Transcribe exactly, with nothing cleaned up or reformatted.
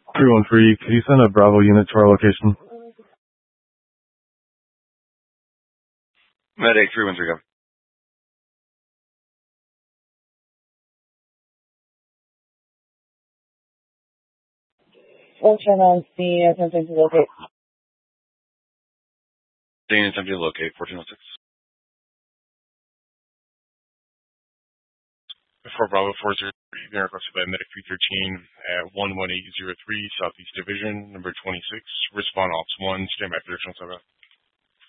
three one three, could you send a Bravo unit to our location? Medic three one three, go. We'll turn on the attempting to locate. Dane attempting to locate, fourteen oh six. For Bravo four zero three, being requested by Medic three thirteen at one one eight zero three, Southeast Division, number twenty-six. Respond Ops one, stand by for additional sub.